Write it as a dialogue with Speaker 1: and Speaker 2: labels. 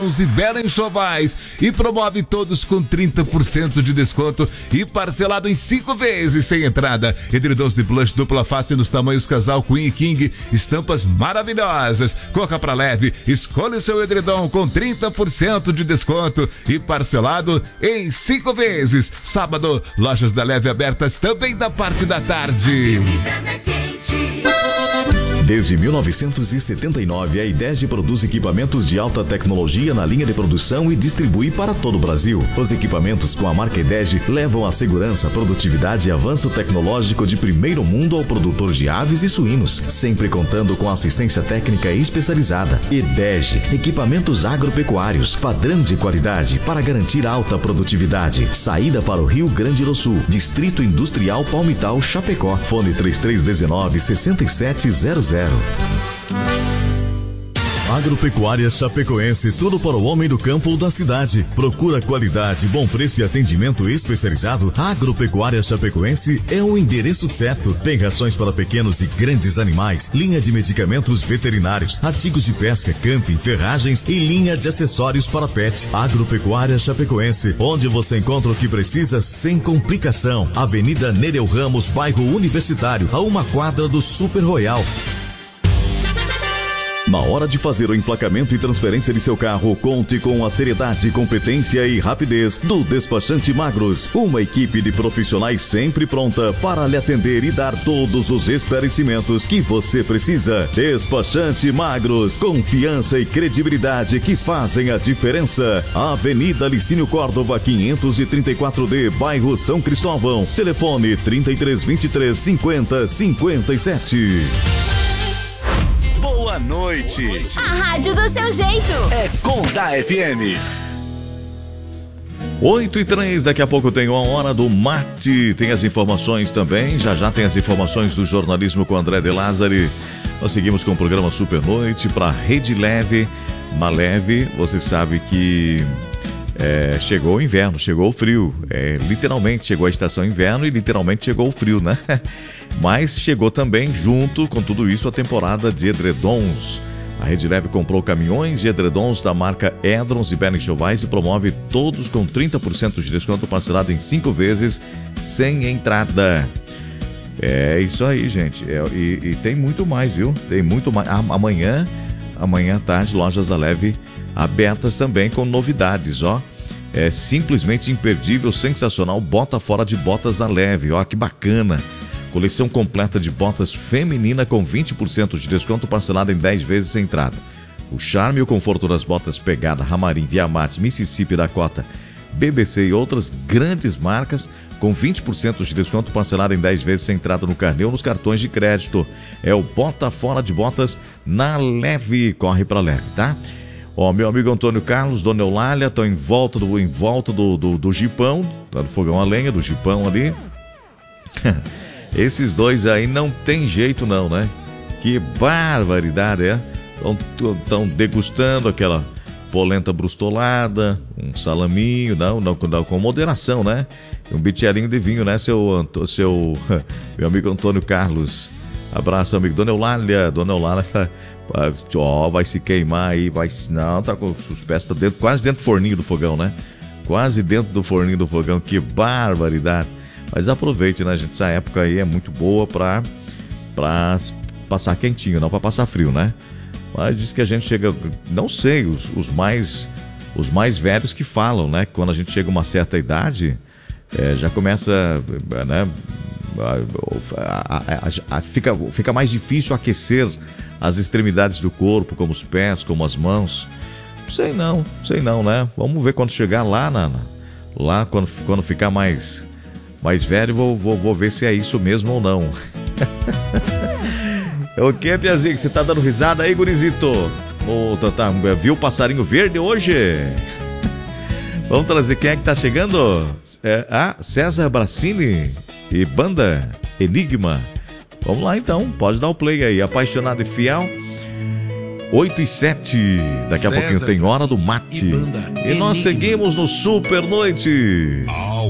Speaker 1: edredons e bela enxovais e promove todos com 30% de desconto e parcelado em 5 vezes sem entrada. Edredons de plush dupla face nos tamanhos casal Queen e King, estampas maravilhosas. Corra pra Leve, escolha o seu edredom com 30% de desconto e parcelado em 5 vezes. Sábado, lojas da Leve abertas também da parte da tarde.
Speaker 2: Desde 1979, a IDEG produz equipamentos de alta tecnologia na linha de produção e distribui para todo o Brasil. Os equipamentos com a marca IDEG levam a segurança, produtividade e avanço tecnológico de primeiro mundo ao produtor de aves e suínos, sempre contando com assistência técnica especializada. IDEG, equipamentos agropecuários, padrão de qualidade para garantir alta produtividade. Saída para o Rio Grande do Sul, Distrito Industrial Palmital, Chapecó. Fone 3319-6700. Agropecuária Chapecoense, tudo para o homem do campo ou da cidade. Procura qualidade, bom preço e atendimento especializado. Agropecuária Chapecoense é o endereço certo. Tem rações para pequenos e grandes animais, linha de medicamentos veterinários, artigos de pesca, camping, ferragens e linha de acessórios para pet. Agropecuária Chapecoense, onde você encontra o que precisa sem complicação. Avenida Nereu Ramos, bairro Universitário, a 1 quadra do Super Royal. Na hora de fazer o emplacamento e transferência de seu carro, conte com a seriedade, competência e rapidez do Despachante Magros. Uma equipe de profissionais sempre pronta para lhe atender e dar todos os esclarecimentos que você precisa. Despachante Magros, confiança e credibilidade que fazem a diferença. Avenida Licínio Córdova, 534D, bairro São Cristóvão. Telefone 3323-5057.
Speaker 3: Boa noite.
Speaker 4: A rádio do seu jeito.
Speaker 3: É Conda FM.
Speaker 5: 8h03, daqui a pouco tem uma hora do mate. Tem as informações também. Já tem as informações do jornalismo com André De Lázari. Nós seguimos com o programa Super Noite para Rede Leve. Na Leve, você sabe que chegou o inverno, chegou o frio. Literalmente chegou a estação inverno e literalmente chegou o frio, né? Mas chegou também, junto com tudo isso, a temporada de edredons. A Rede Leve comprou caminhões de edredons da marca Edrons e Bela Enxovais e promove todos com 30% de desconto parcelado em 5 vezes, sem entrada. É isso aí, gente. E tem muito mais, viu? Tem muito mais. Amanhã à tarde, lojas da Leve abertas também com novidades, ó. É simplesmente imperdível, sensacional. Bota fora de botas da Leve, ó, que bacana. Coleção completa de botas feminina com 20% de desconto parcelado em 10 vezes sem entrada. O charme e o conforto das botas Pegada, Ramarim, Via Marte, Mississippi, Dakota, BBC e outras grandes marcas com 20% de desconto parcelado em 10 vezes sem entrada no carnê ou nos cartões de crédito. É o Bota Fora de Botas na Leve. Corre pra Leve, tá? Ó, meu amigo Antônio Carlos, Dona Eulália estão em volta do jipão, tá no fogão a lenha do jipão ali. Esses dois aí não tem jeito não, né? Que barbaridade, é? Estão degustando aquela polenta brustolada, um salaminho, não com moderação, né? Um bitelinho de vinho, né, seu meu amigo Antônio Carlos. Abraço, amigo. Dona Eulália, vai se queimar aí, não, tá com os pés, tá quase dentro do forninho do fogão, né? Quase dentro do forninho do fogão, que barbaridade. Mas aproveite, né, gente? Essa época aí é muito boa pra passar quentinho, não pra passar frio, né? Mas diz que a gente chega... Não sei, os mais velhos que falam, né? Que quando a gente chega a uma certa idade, já começa, né? Fica mais difícil aquecer as extremidades do corpo, como os pés, como as mãos. Sei não, né? Vamos ver quando chegar lá, quando ficar mais velho, vou ver se é isso mesmo ou não. O que, Piazinho? Você tá dando risada aí, gurizito? Viu o passarinho verde hoje? Vamos trazer quem é que tá chegando? César Bracini e banda Enigma. Vamos lá então, pode dar o play aí. Apaixonado e Fiel. 8h07. Daqui a pouquinho tem Hora do Mate. E nós seguimos no Super Noite.